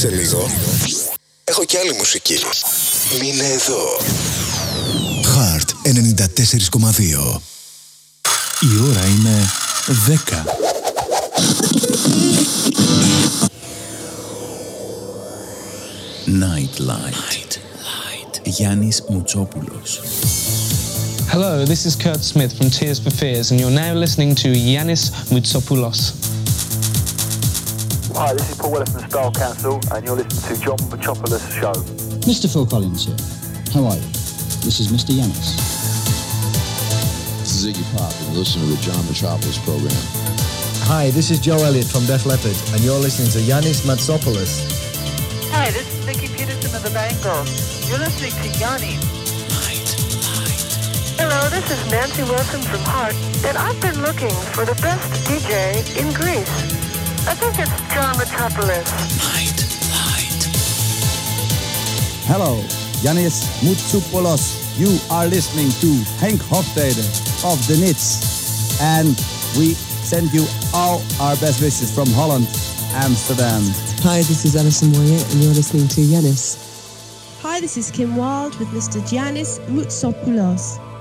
Σε λίγο έχω και άλλη μουσική. Μείνε εδώ. Heart 94,2. Η ώρα είναι 10. Nightlight. Γιάννης Μουτσόπουλος. Hello, this is Kurt Smith from Tears for Fears, and you're now listening to Yannis Moutsopoulos. Hi, this is Paul Weller from the Style Council, and you're listening to John Moutsopoulos' show. Mr. Phil Collins here. How are you? This is Mr. Yannis. This is Iggy Pop, and listen to the John Moutsopoulos program. Hi, this is Joe Elliott from Def Leppard, and you're listening to Yannis Moutsopoulos. Hi, this is Vicky Peterson of the Bangles. You're listening to Yannis. Hello, this is Nancy Wilson from Heart, and I've been looking for the best DJ in Greece. I think it's John Moutsopoulos. Hello, Yannis Moutsopoulos. You are listening to Henk Hofstede of the Nits, and we send you all our best wishes from Holland, Amsterdam. Hi, this is Alison Moyer, and you're listening to Yannis. Hi, this is Kim Wilde with Mr. Giannis Moutsopoulos.